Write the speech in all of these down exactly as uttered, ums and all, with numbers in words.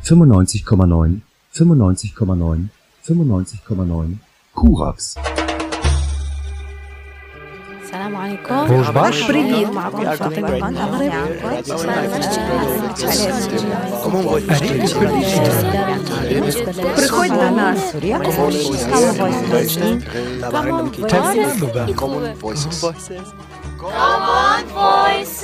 fünfundneunzig Komma neun, fünfundneunzig Komma neun, fünfundneunzig Komma neun Kurax. السلام عليكم. Bonjour. بريد معكم فاطمة بن أغرب. Приходь до нас. Common Voices. Common Voices.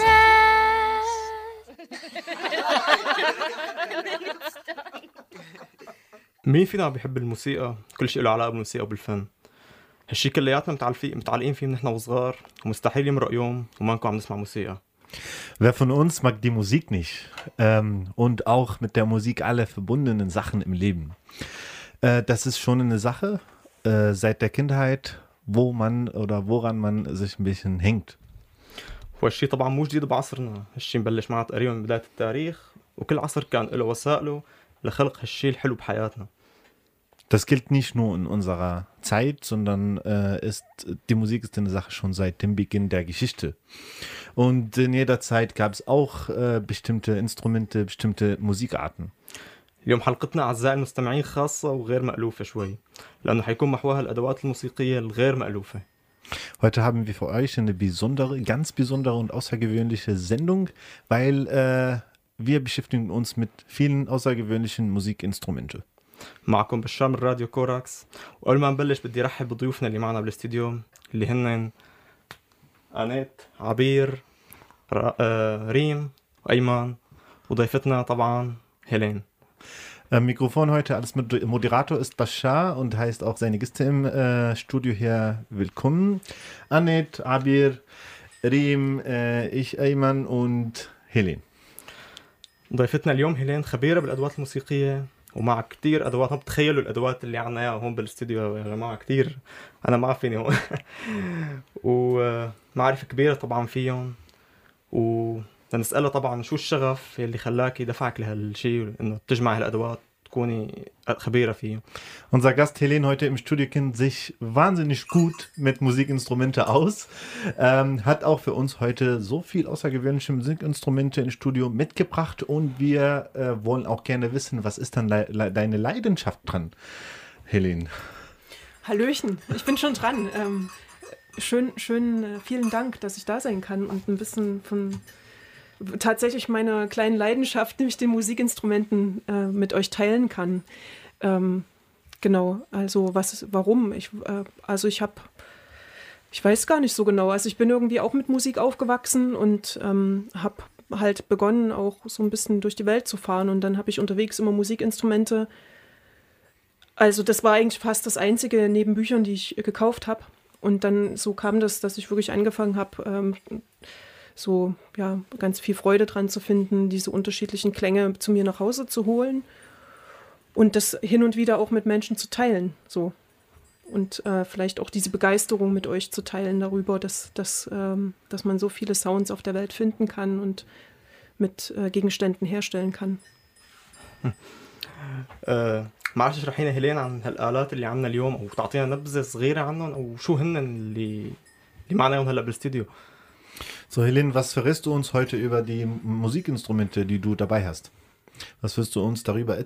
مين فينا بيحب الموسيقى؟ كل شيء له علاقة بالموسيقى وبالفن. هالشي كلياتنا متعلقين متعلقين فيه من نحن وصغار ومستحيل يمرق يوم وما نكون عم نسمع موسيقى. Wer von uns mag die Musik nicht? Ähm, und auch mit der Musik alle verbundenen Sachen im Leben. Äh, das ist schon eine Sache äh, seit der Kindheit, wo man oder woran man sich ein bisschen hängt. وهالشي طبعا مو جديد بعصرنا، هالشي مبلش معنا تقريبا من بداية التاريخ وكل عصر كان له وسائله لخلق هالشي الحلو بحياتنا. Das gilt nicht nur in unserer Zeit, sondern äh, ist, die Musik ist eine Sache schon seit dem Beginn der Geschichte. Und in jeder Zeit gab es auch äh, bestimmte Instrumente, bestimmte Musikarten. اليوم حلقتنا أعزائي المستمعين خاصة وغير مألوفة شوي، لأنه حيكون محورها الأدوات الموسيقية الغير مألوفة. Heute haben wir für euch eine besondere, ganz besondere und außergewöhnliche Sendung, weil äh, wir beschäftigen uns mit vielen außergewöhnlichen Musikinstrumenten. معكم بشار من راديو كوراكس، وقبل ما نبلش بدي ارحب بضيوفنا اللي معنا بالاستديو اللي هن أنيت، عبير، ريم وأيمن، وضيفتنا طبعا هيلين. Am Mikrofon heute als Moderator ist Bashar und heißt auch seine Gäste im äh, Studio hier willkommen. Anet, Abir, Reem, äh, ich, Ayman und Helen. ضيفتنا اليوم هيلين خبيرة بالأدوات الموسيقية ومع كتير أدوات. هم بتخيلوا الأدوات اللي عنا إياها هون بالاستديو يا جماعة كتير، أنا ما فيني هون ومعرفة كبيرة طبعا فيهم. ونسألها طبعا شو الشغف اللي خلاكي دفعك لهالشيء إنه تجمع هالأدوات تكوني خبيرة فيه. Unser Gast Helen heute im Studio kennt sich wahnsinnig gut mit Musikinstrumente aus, ähm, hat auch für uns heute so viel außergewöhnliche Musikinstrumente im Studio mitgebracht und wir äh, wollen auch gerne wissen, was ist dann le- le- deine Leidenschaft dran, Helen? Hallöchen, ich bin schon dran. Ähm, schön, schön, äh, vielen Dank, dass ich da sein kann und ein bisschen von tatsächlich meine kleinen Leidenschaft, nämlich den Musikinstrumenten, äh, mit euch teilen kann. Ähm, genau, also was, warum? Ich, äh, also ich habe, ich weiß gar nicht so genau. Also ich bin irgendwie auch mit Musik aufgewachsen und ähm, habe halt begonnen, auch so ein bisschen durch die Welt zu fahren. Und dann habe ich unterwegs immer Musikinstrumente. Also das war eigentlich fast das Einzige neben Büchern, die ich gekauft habe. Und dann so kam das, dass ich wirklich angefangen habe, ähm, so ja ganz viel Freude dran zu finden, diese unterschiedlichen Klänge zu mir nach Hause zu holen und das hin und wieder auch mit Menschen zu teilen, so und äh, vielleicht auch diese Begeisterung mit euch zu teilen darüber, dass, dass, ähm, dass man so viele Sounds auf der Welt finden kann und mit äh, Gegenständen herstellen kann. أه ما عرفتش رحينا هيلين عن هالآلات اللي عنا اليوم أو تعطينا نبذة صغيرة عنهم أو شو هن اللي اللي معنا يوم هلا بالاستديو. So, Helen, was verrätst du uns heute über die Musikinstrumente, die du dabei hast? Was wirst du uns darüber erzählen?